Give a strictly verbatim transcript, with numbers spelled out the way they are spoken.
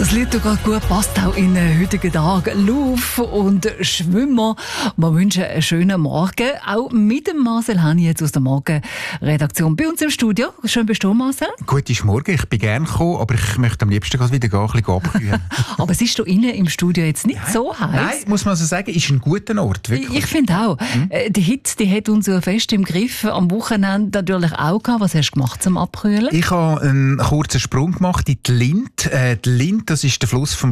Das Lied gerade gut passt auch in den heutigen Tag. Lauf- und Schwimmer. Wir wünschen einen schönen Morgen. Auch mit dem Marcel Hani jetzt aus der Morgenredaktion bei uns im Studio. Schön bist du, Marcel. Guten Morgen, ich bin gerne gekommen, aber ich möchte am liebsten gerade wieder gehen, ein bisschen abkühlen. Aber es ist hier innen im Studio jetzt nicht Nein. so heiß. Nein, muss man so sagen, ist ein guter Ort, wirklich. Ich finde auch. Hm? Die Hitze, die hat uns so fest im Griff. Am Wochenende natürlich auch gehabt. Was hast du gemacht zum Abkühlen? Ich habe einen kurzen Sprung gemacht in die Lind. Äh, die Lind, das ist der Fluss vom